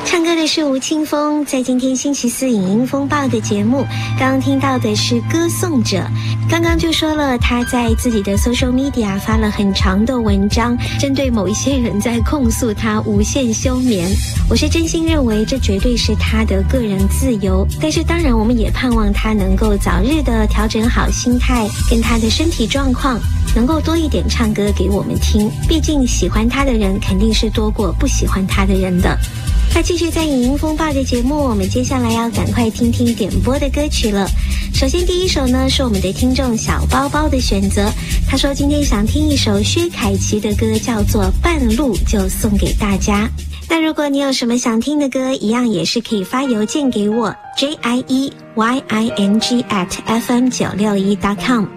唱歌的是吴青峰，在今天星期四影音风暴的节目，刚刚听到的是歌颂者。刚刚就说了，他在自己的 social media 发了很长的文章，针对某一些人在控诉他无限休眠。我是真心认为这绝对是他的个人自由，但是当然我们也盼望他能够早日的调整好心态跟他的身体状况，能够多一点唱歌给我们听，毕竟喜欢他的人肯定是多过不喜欢他的人的。那继续在影音风暴的节目，我们接下来要赶快听听点播的歌曲了。首先第一首呢是我们的听众小包包的选择，他说今天想听一首薛凯琪的歌，叫做《半路》，就送给大家。那如果你有什么想听的歌，一样也是可以发邮件给我 JIEYING@fm961.com。